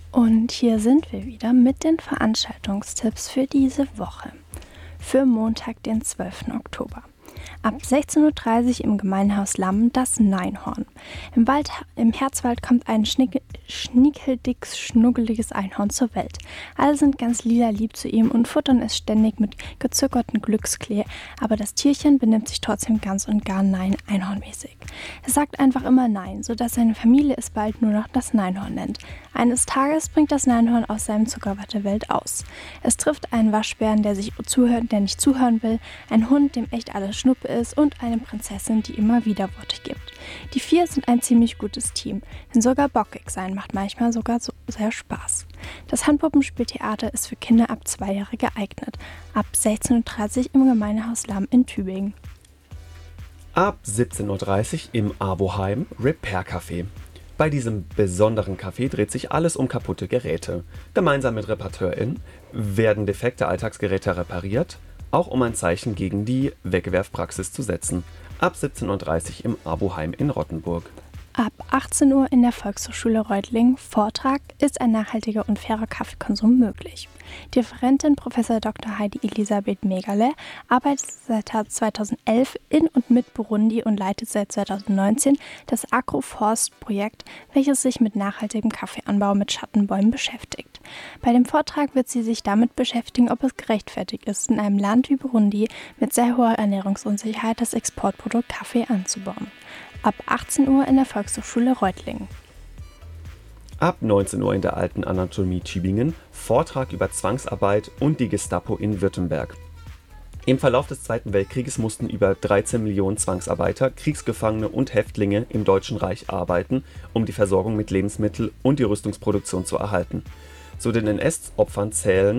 Und hier sind wir wieder mit den Veranstaltungstipps für diese Woche. Für Montag, den 12. Oktober. Ab 16:30 Uhr im Gemeindehaus Lamm das Neinhorn. Im Herzwald kommt ein schnickeldicks, schnuggeliges Einhorn zur Welt. Alle sind ganz lila lieb zu ihm und futtern es ständig mit gezuckerten Glücksklee, aber das Tierchen benimmt sich trotzdem ganz und gar Nein-Einhornmäßig. Es sagt einfach immer Nein, sodass seine Familie es bald nur noch das Neinhorn nennt. Eines Tages bringt das Neinhorn aus seinem Zuckerwattewelt aus. Es trifft einen Waschbären, der nicht zuhören will, einen Hund, dem echt alles Schnuppe ist und eine Prinzessin, die immer Widerworte gibt. Die 4 sind ein ziemlich gutes Team, denn sogar bockig sein macht manchmal sogar so sehr Spaß. Das Handpuppenspieltheater ist für Kinder ab 2 Jahre geeignet, ab 16:30 Uhr im Gemeindehaus Lamm in Tübingen. Ab 17:30 Uhr im Aboheim Repair Café. Bei diesem besonderen Café dreht sich alles um kaputte Geräte. Gemeinsam mit RepateurInnen werden defekte Alltagsgeräte repariert, auch um ein Zeichen gegen die Wegwerfpraxis zu setzen. Ab 17:30 Uhr im Aboheim in Rottenburg. Ab 18 Uhr in der Volkshochschule Reutlingen Vortrag Ist ein nachhaltiger und fairer Kaffeekonsum möglich? Die Referentin Prof. Dr. Heidi Elisabeth Megale arbeitet seit 2011 in und mit Burundi und leitet seit 2019 das Agroforst-Projekt, welches sich mit nachhaltigem Kaffeeanbau mit Schattenbäumen beschäftigt. Bei dem Vortrag wird sie sich damit beschäftigen, ob es gerechtfertigt ist, in einem Land wie Burundi mit sehr hoher Ernährungsunsicherheit das Exportprodukt Kaffee anzubauen. Ab 18 Uhr in der Volkshochschule Reutlingen. Ab 19 Uhr in der Alten Anatomie Tübingen Vortrag über Zwangsarbeit und die Gestapo in Württemberg. Im Verlauf des Zweiten Weltkrieges mussten über 13 Millionen Zwangsarbeiter, Kriegsgefangene und Häftlinge im Deutschen Reich arbeiten, um die Versorgung mit Lebensmitteln und die Rüstungsproduktion zu erhalten. Zu den NS-Opfern,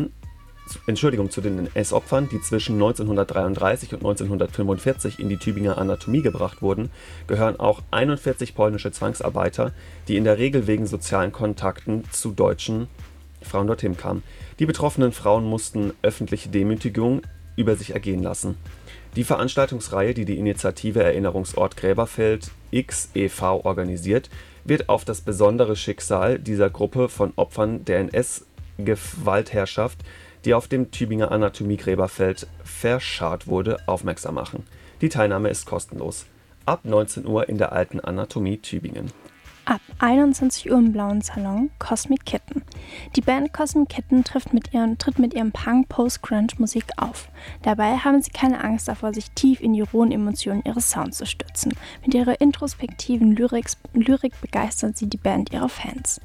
die zwischen 1933 und 1945 in die Tübinger Anatomie gebracht wurden, gehören auch 41 polnische Zwangsarbeiter, die in der Regel wegen sozialen Kontakten zu deutschen Frauen dorthin kamen. Die betroffenen Frauen mussten öffentliche Demütigung über sich ergehen lassen. Die Veranstaltungsreihe, die die Initiative Erinnerungsort Gräberfeld X e.V. organisiert, wird auf das besondere Schicksal dieser Gruppe von Opfern der NS-Gewaltherrschaft, die auf dem Tübinger Anatomie-Gräberfeld verscharrt wurde, aufmerksam machen. Die Teilnahme ist kostenlos. Ab 19 Uhr in der Alten Anatomie Tübingen. Ab 21 Uhr im Blauen Salon Cosmic Kitten. Die Band Cosmic Kitten tritt mit ihrem Punk-Post-Grunge-Musik auf. Dabei haben sie keine Angst davor, sich tief in die rohen Emotionen ihres Sounds zu stürzen. Mit ihrer introspektiven Lyrik begeistert die Band ihre Fans.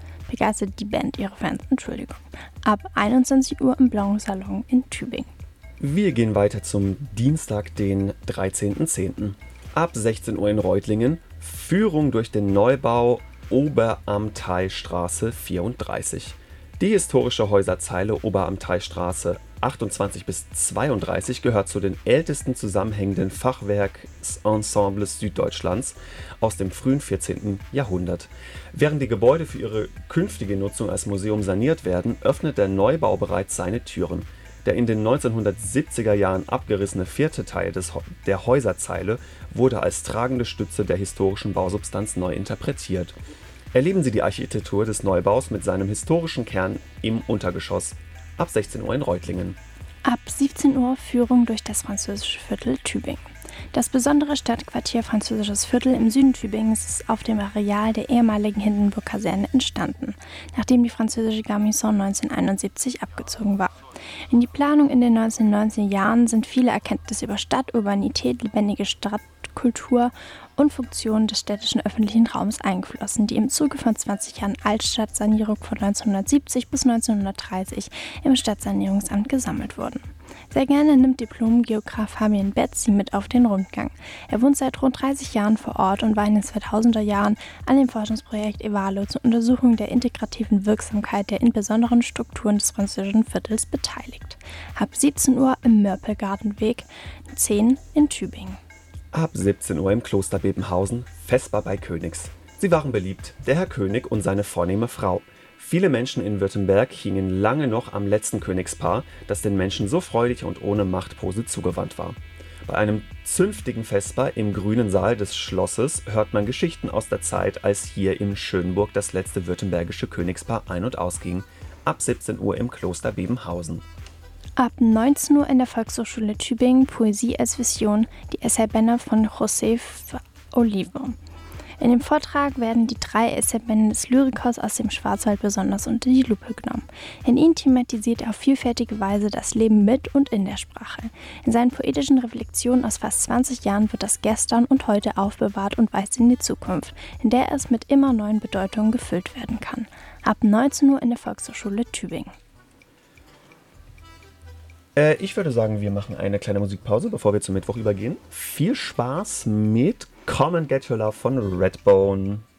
Ab 21 Uhr im Blauen Salon in Tübingen. Wir gehen weiter zum Dienstag, den 13.10. Ab 16 Uhr in Reutlingen Führung durch den Neubau Oberamteistraße 34. Die historische Häuserzeile Oberamteistraße 28 bis 32 gehört zu den ältesten zusammenhängenden Fachwerkensembles Süddeutschlands aus dem frühen 14. Jahrhundert. Während die Gebäude für ihre künftige Nutzung als Museum saniert werden, öffnet der Neubau bereits seine Türen. Der in den 1970er Jahren abgerissene 4. Teil der Häuserzeile wurde als tragende Stütze der historischen Bausubstanz neu interpretiert. Erleben Sie die Architektur des Neubaus mit seinem historischen Kern im Untergeschoss. Ab 16 Uhr in Reutlingen. Ab 17 Uhr Führung durch das französische Viertel Tübingen. Das besondere Stadtquartier Französisches Viertel im Süden Tübingens ist auf dem Areal der ehemaligen Hindenburg-Kaserne entstanden, nachdem die französische Garnison 1971 abgezogen war. In die Planung in den 1990er Jahren sind viele Erkenntnisse über Stadt, Urbanität, lebendige Stadtkultur und Funktionen des städtischen öffentlichen Raums eingeflossen, die im Zuge von 20 Jahren Altstadtsanierung von 1970 bis 1930 im Stadtsanierungsamt gesammelt wurden. Sehr gerne nimmt Diplom-Geograf Fabian Betz sie mit auf den Rundgang. Er wohnt seit rund 30 Jahren vor Ort und war in den 2000er Jahren an dem Forschungsprojekt EVALO zur Untersuchung der integrativen Wirksamkeit der in besonderen Strukturen des französischen Viertels beteiligt. Ab 17 Uhr im Mörpelgartenweg 10 in Tübingen. Ab 17 Uhr im Kloster Bebenhausen Vesper bei Königs. Sie waren beliebt, der Herr König und seine vornehme Frau. Viele Menschen in Württemberg hingen lange noch am letzten Königspaar, das den Menschen so freudig und ohne Machtpose zugewandt war. Bei einem zünftigen Vesper im grünen Saal des Schlosses hört man Geschichten aus der Zeit, als hier in Schönburg das letzte württembergische Königspaar ein- und ausging. Ab 17 Uhr im Kloster Bebenhausen. Ab 19 Uhr in der Volkshochschule Tübingen Poesie als Vision, die Essaybände von Josef Olivo. In dem Vortrag werden die 3 Essaybände des Lyrikers aus dem Schwarzwald besonders unter die Lupe genommen. In ihnen thematisiert er auf vielfältige Weise das Leben mit und in der Sprache. In seinen poetischen Reflexionen aus fast 20 Jahren wird das Gestern und Heute aufbewahrt und weist in die Zukunft, in der es mit immer neuen Bedeutungen gefüllt werden kann. Ab 19 Uhr in der Volkshochschule Tübingen. Ich würde sagen, wir machen eine kleine Musikpause, bevor wir zum Mittwoch übergehen. Viel Spaß mit Come and Get Your Love von Redbone.